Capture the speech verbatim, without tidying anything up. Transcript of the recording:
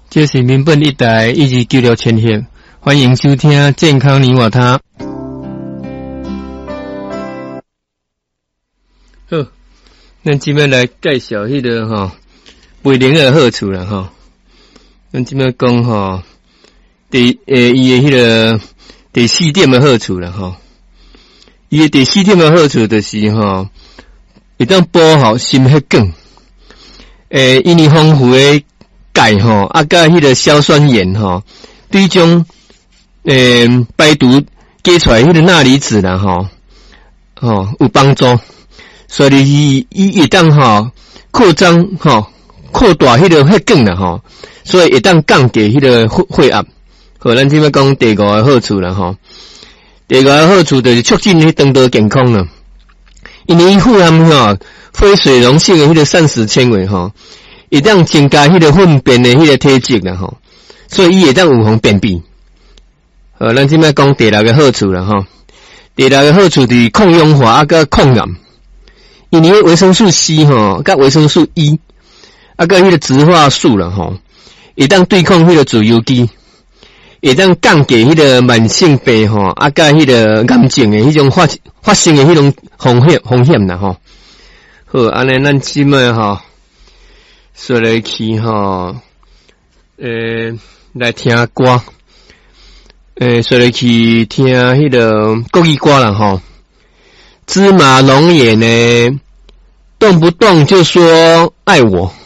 这是民本一台一级九六千赫，欢迎收听健康你我他。好，咱今摆来介绍迄个吼胃灵的好处啦吼。咱今摆讲吼第诶伊诶迄个第四点的好处啦吼。伊诶第四点的好处就是吼，会当保护心血管。诶，因为丰富诶钙吼，啊，甲迄个硝酸盐吼，对种诶排毒解出来迄个钠离子啦吼，吼有帮助。所以伊伊会当吼扩张吼扩大迄个血管啦吼，所以会当降低迄个血压。好，咱即摆讲第五个好处啦吼。第五个好处就是促进迄肠道健康啦，因为伊富含吼非水溶性的迄个膳食纤维吼，会当增加迄个粪便的迄个体积啦吼，所以伊会当预防便秘。好，咱即摆讲第六个好处啦吼。第六个好处就是抗氧化啊，甲抗癌。因为维生素 C 吼，甲维生素 E， 啊，甲迄个植化素啦吼，会当对抗迄个自由基，会当降低迄个慢性病吼，啊，甲迄个癌症的迄种发发生的迄种风险风险啦吼。好，安尼咱即摆吼，说来去吼，诶、呃，来听歌，诶、呃，说来去听迄个国语歌啦吼。芝麻龙眼呢，动不动就说爱我。